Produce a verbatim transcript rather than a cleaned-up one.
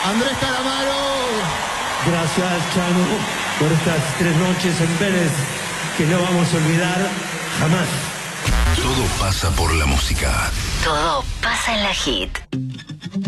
Andrés Calamaro. Gracias, Chano, por estas tres noches en Vélez que no vamos a olvidar jamás. Todo pasa por la música. Todo pasa en la hit.